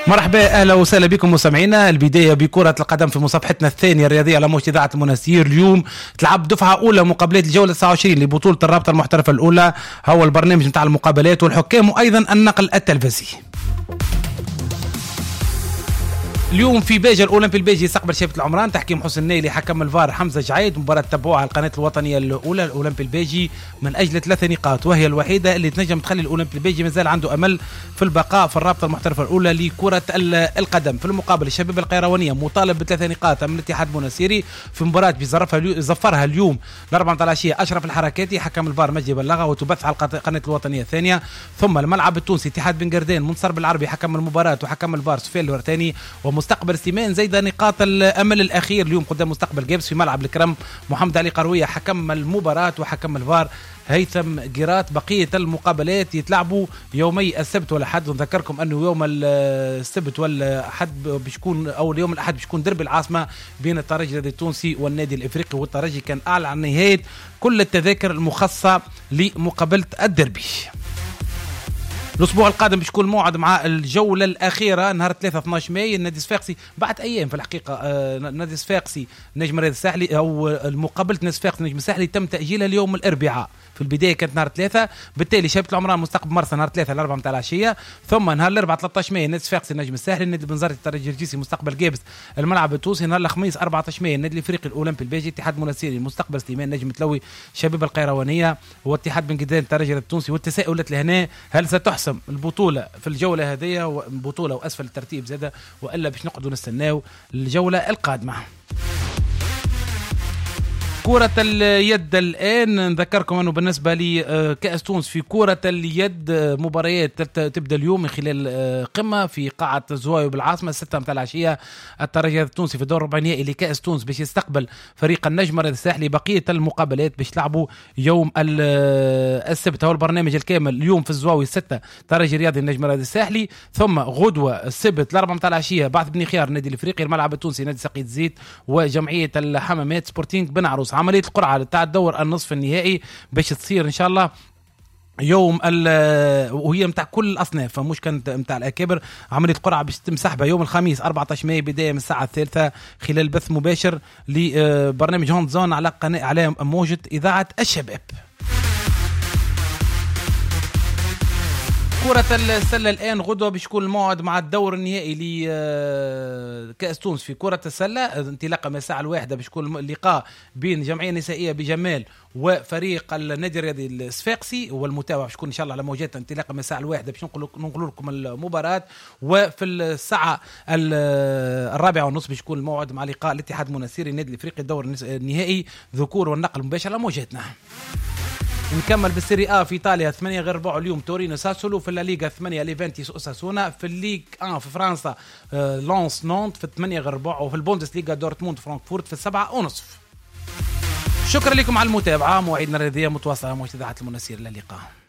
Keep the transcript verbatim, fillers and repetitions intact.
مرحبا، اهلا وسهلا بكم مستمعينا. البدايه بكره القدم في مصافحتنا الثانيه الرياضيه على موجة اذاعه المناسير. اليوم تلعب دفعه اولى مقابلات الجوله تسعة وعشرين لبطوله الرابطه المحترفه الاولى، هو البرنامج نتاع المقابلات والحكام وايضا النقل التلفزي. اليوم في باجة الأولمبي الباجي يستقبل شبكة العمران، تحكيم حسن نايلي، حكم الفار حمزة جعيد. مباراة تتبعوها على القناة الوطنية الأولى. الأولمبي الباجي من أجل ثلاثة نقاط، وهي الوحيدة اللي تنجم تخلي الأولمبي الباجي مازال عنده أمل في البقاء في الرابطة المحترفة الأولى لكرة القدم. في المقابل الشباب القيروانية مطالب بثلاثة نقاط من الاتحاد المناسيري في مباراة بيزفرها اليوم الأربعة العشية أشرف الحركاتي، حكم الفار مجدي بلغة، وتبث على القناة الوطنية الثانية. ثم الملعب التونسي اتحاد بن قردان، منصر بالعربي حكم المباراة وحكم الفار سفيان الورتاني، ومستقبل سيمان زيد نقاط الامل الاخير اليوم قدام مستقبل جابس في ملعب الكرم. محمد علي قرويه حكم المباراه وحكم الفار هيثم قيرات. بقيه المقابلات يتلعبوا يومي السبت والاحد، ونذكركم انه يوم السبت والاحد بيكون او اليوم الاحد بيكون دربي العاصمه بين الترجي التونسي والنادي الافريقي، والترجي كان اعلن عن نهايه كل التذاكر المخصصه لمقابله الدربي. الاسبوع القادم بيكون موعد مع الجوله الاخيره نهار ثلاثة اثناشر ماي. النادي الصفاقسي بعد ايام في الحقيقه، النادي آه الصفاقسي نجم الرياض الساحلي او المقابله النادي الصفاقسي نجم الساحلي تم تاجيلها اليوم الاربعاء. في البدايه كانت نهار ثلاثة، بالتالي شبكه العمران مستقبل مرسى نهار ثلاثة الاربعاء متاع العشيه. ثم نهار الاربعاء ثلاثة عشر ماي النادي الصفاقسي نجم الساحلي، النادي بنزرتي الترجي الجرجيسي مستقبل جابس الملعب التونسي. نهار الخميس أربعة عشر ماي النادي الافريقي الاولمبي الباجي اتحاد مناسيري مستقبل سليمان نجم تلوي شباب القيروانيه، واتحاد بن قردان الترجي التونسي. والتساؤلات لهنا، هل ستحسم البطوله في الجوله هذه بطوله واسفل الترتيب زاده، والا باش نقعدوا نستناو الجوله القادمه؟ كرة اليد الآن نذكركم أنه بالنسبة لكأس تونس في كرة اليد مباريات تبدأ اليوم من خلال قمة في قاعة زوايو بالعاصمة ستة متاع العشية. الترجي التونسي في الدور الربع النهائي لكأس تونس باش يستقبل فريق النجم الرياض الساحلي. بقية المقابلات باش يلعبوا يوم السبت، هو البرنامج الكامل اليوم في الزواوي ستة ترجي رياضي النجم الرياض الساحلي، ثم غدوة السبت الأربعة متاع العشية بعث بن خيار النادي الإفريقي، الملعب التونسي نادي سقيت زيت، وجمعية الحمامات سبورتينغ بن عروس. عملية القرعة تاع الدور النصف النهائي باش تصير إن شاء الله يوم وهي متاع كل الأصناف، فمش كانت متاع الأكابر. عملية القرعة باش تتم سحبها يوم الخميس أربعة عشر ماي بداية من الساعة الثالثة خلال بث مباشر لبرنامج هوند زون على قناة على موجة إذاعة الشباب. كرة السلة الآن غدوة بيكون الموعد مع الدور النهائي لكأس تونس في كرة السلة، انطلاقا من الساعة الواحدة بيكون اللقاء بين جمعية نسائية بجمال وفريق النادي الرياضي الصفاقسي، والمتابعة بيكون إن شاء الله على موجات انطلاقا من الساعة الواحدة باش ننقل لكم المباراة. وفي الساعة الرابعة ونصف بيكون الموعد مع لقاء الاتحاد المناسيري النادي الإفريقي الدور النهائي ذكور والنقل مباشر على موجاتنا. نكمل بالسيري آ في إيطاليا ثمانية غير ربع اليوم تورينو ساسولو، في الليغا ثمانية ليفانتيس أوساسونا، في الليغ واحد في فرنسا آه لانس نونت في ثمانية غير ربع، وفي البوندسليغا دورتموند فرانكفورت في السبعة ونصف. شكرا لكم على المتابعة، مواعيدنا الرياضية متواصلة مع إذاعة المناسير. إلى اللقاء.